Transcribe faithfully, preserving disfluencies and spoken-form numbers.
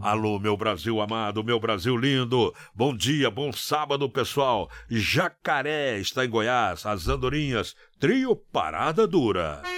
Alô, meu Brasil amado, meu Brasil lindo. Bom dia, bom sábado, pessoal. Jacaré está em Goiás, as Andorinhas, trio Parada Dura.